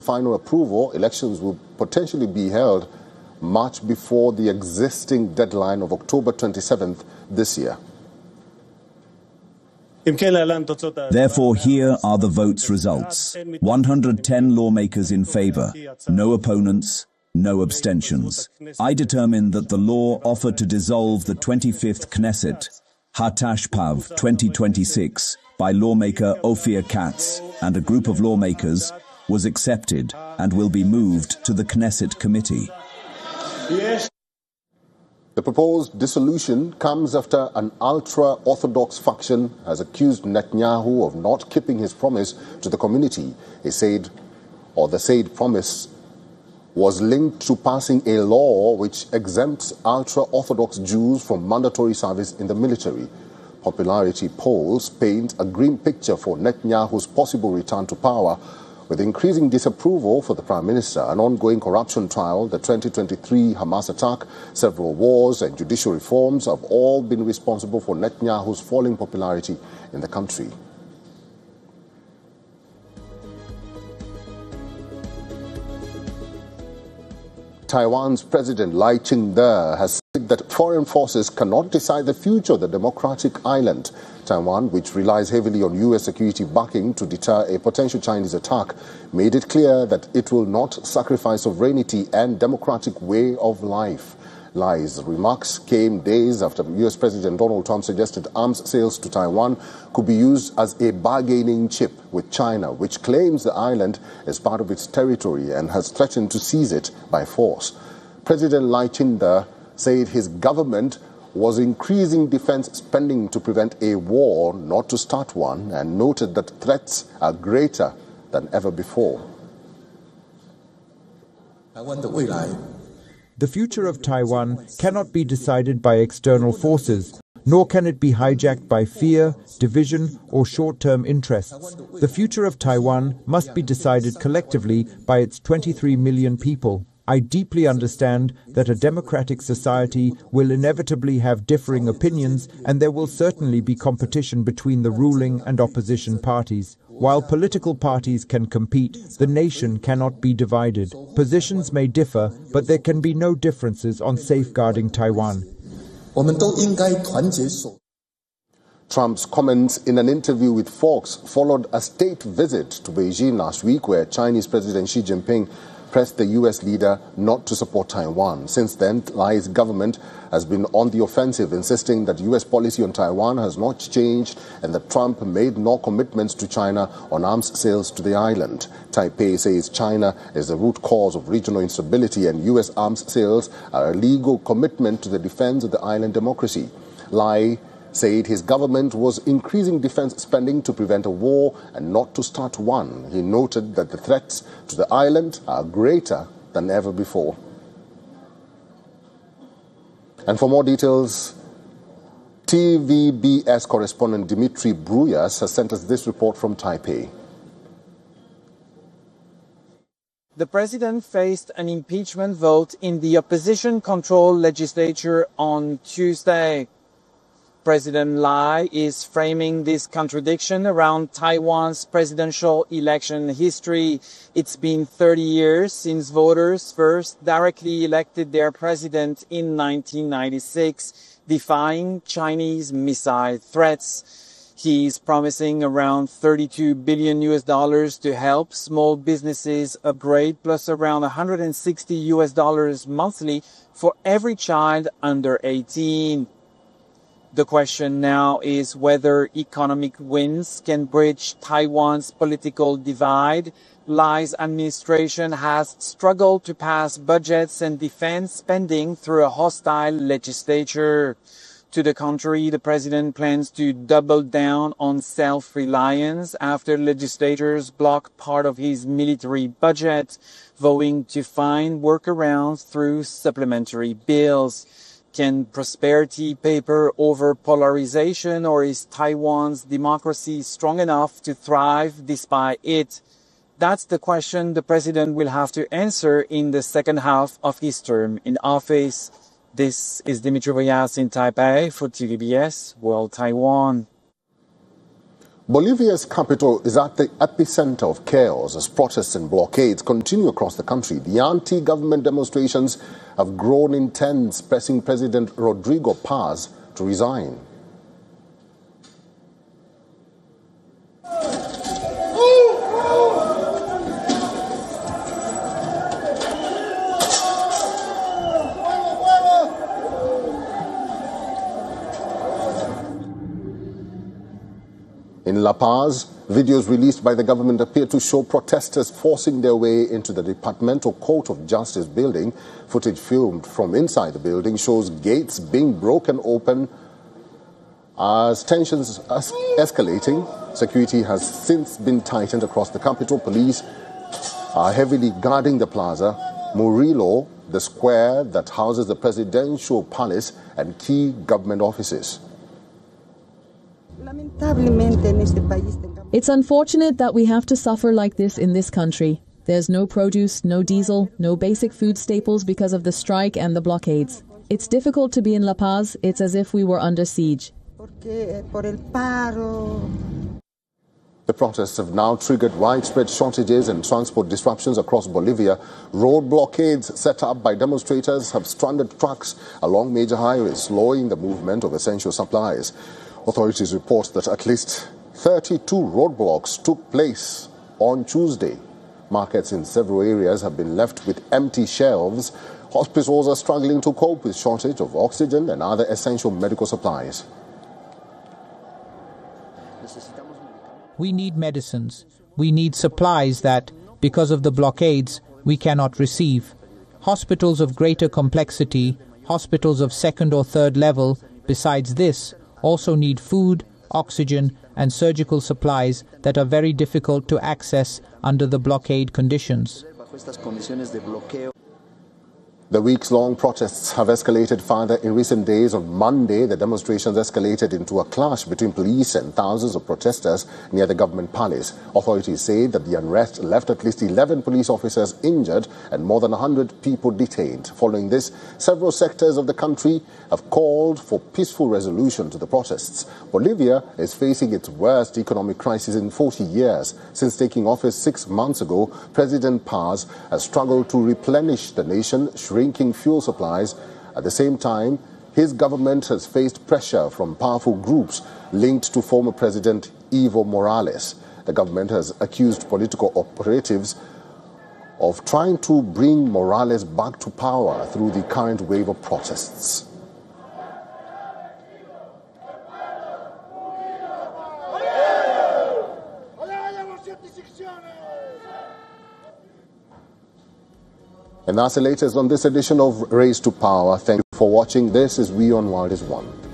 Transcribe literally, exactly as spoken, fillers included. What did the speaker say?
final approval, elections will potentially be held much before the existing deadline of October twenty-seventh this year. Therefore, here are the vote's results. one hundred ten lawmakers in favor, no opponents, no abstentions. I determine that the law offered to dissolve the twenty-fifth Knesset, Hatashpav twenty twenty-six, by lawmaker Ophir Katz and a group of lawmakers was accepted and will be moved to the Knesset committee. The proposed dissolution comes after an ultra-Orthodox faction has accused Netanyahu of not keeping his promise to the community. He said, or the said promise was linked to passing a law which exempts ultra-Orthodox Jews from mandatory service in the military. Popularity polls paint a grim picture for Netanyahu's possible return to power, with increasing disapproval for the Prime Minister, an ongoing corruption trial, the twenty twenty-three Hamas attack, several wars and judicial reforms have all been responsible for Netanyahu's falling popularity in the country. Taiwan's President Lai Ching-te has said that foreign forces cannot decide the future of the democratic island. Taiwan, which relies heavily on U S security backing to deter a potential Chinese attack, made it clear that it will not sacrifice sovereignty and democratic way of life. Lai's remarks came days after U S President Donald Trump suggested arms sales to Taiwan could be used as a bargaining chip with China, which claims the island is part of its territory and has threatened to seize it by force. President Lai Ching-te said his government was increasing defense spending to prevent a war, not to start one, and noted that threats are greater than ever before. The future of Taiwan cannot be decided by external forces, nor can it be hijacked by fear, division, or short-term interests. The future of Taiwan must be decided collectively by its twenty-three million people. I deeply understand that a democratic society will inevitably have differing opinions, and there will certainly be competition between the ruling and opposition parties. While political parties can compete, the nation cannot be divided. Positions may differ, but there can be no differences on safeguarding Taiwan. Trump's comments in an interview with Fox followed a state visit to Beijing last week, where Chinese President Xi Jinping pressed the U S leader not to support Taiwan. Since then, Lai's government has been on the offensive, insisting that U S policy on Taiwan has not changed and that Trump made no commitments to China on arms sales to the island. Taipei says China is the root cause of regional instability and U S arms sales are a legal commitment to the defense of the island democracy. Lai said his government was increasing defense spending to prevent a war and not to start one. He noted that the threats to the island are greater than ever before. And for more details, T V B S correspondent Dimitri Bruyas has sent us this report from Taipei. The president faced an impeachment vote in the opposition-controlled legislature on Tuesday. President Lai is framing this contradiction around Taiwan's presidential election history. It's been thirty years since voters first directly elected their president in nineteen ninety-six, defying Chinese missile threats. He's promising around thirty-two billion U S dollars to help small businesses upgrade, plus around one hundred sixty U S dollars monthly for every child under eighteen. The question now is whether economic wins can bridge Taiwan's political divide. Lai's administration has struggled to pass budgets and defense spending through a hostile legislature. To the contrary, the president plans to double down on self-reliance after legislators block part of his military budget, vowing to find workarounds through supplementary bills. Can prosperity paper over polarization, or is Taiwan's democracy strong enough to thrive despite it? That's the question the president will have to answer in the second half of his term in office. This is Dimitri Bruyas in Taipei for T V B S World Taiwan. Bolivia's capital is at the epicenter of chaos as protests and blockades continue across the country. The anti-government demonstrations have grown intense, pressing President Rodrigo Paz to resign. In La Paz, videos released by the government appear to show protesters forcing their way into the Departmental Court of Justice building. Footage filmed from inside the building shows gates being broken open as tensions are escalating. Security has since been tightened across the capital. Police are heavily guarding the plaza, Murillo, the square that houses the presidential palace and key government offices. It's unfortunate that we have to suffer like this in this country. There's no produce, no diesel, no basic food staples because of the strike and the blockades. It's difficult to be in La Paz. It's as if we were under siege. The protests have now triggered widespread shortages and transport disruptions across Bolivia. Road blockades set up by demonstrators have stranded trucks along major highways, slowing the movement of essential supplies. Authorities report that at least thirty-two roadblocks took place on Tuesday. Markets in several areas have been left with empty shelves. Hospitals are struggling to cope with shortage of oxygen and other essential medical supplies. We need medicines. We need supplies that, because of the blockades, we cannot receive. Hospitals of greater complexity, hospitals of second or third level, besides this, also need food, oxygen, and surgical supplies that are very difficult to access under the blockade conditions. The weeks-long protests have escalated further in recent days. On Monday, the demonstrations escalated into a clash between police and thousands of protesters near the government palace. Authorities say that the unrest left at least eleven police officers injured and more than one hundred people detained. Following this, several sectors of the country have called for peaceful resolution to the protests. Bolivia is facing its worst economic crisis in forty years. Since taking office six months ago, President Paz has struggled to replenish the nation, shrinking fuel supplies. At the same time, his government has faced pressure from powerful groups linked to former President Evo Morales. The government has accused political operatives of trying to bring Morales back to power through the current wave of protests. And that's the latest on this edition of Race to Power. Thank you for watching. This is WION World is One.